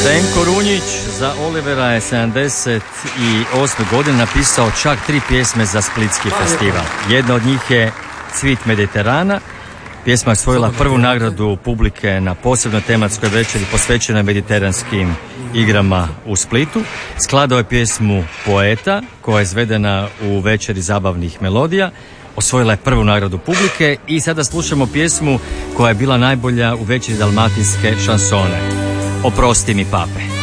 Zdenko Runjić za Olivera je 78. godine napisao čak 3 pjesme za Splitski festival. Jedna od njih je Cvit Mediterana. Pjesma je osvojila prvu nagradu publike na posebnoj tematskoj večeri posvećenoj mediteranskim igrama u Splitu. Skladao je pjesmu Poeta, koja je izvedena u večeri zabavnih melodija. Osvojila je prvu nagradu publike i sada slušamo pjesmu koja je bila najbolja u večeri dalmatinske šansone. Oprosti mi pape.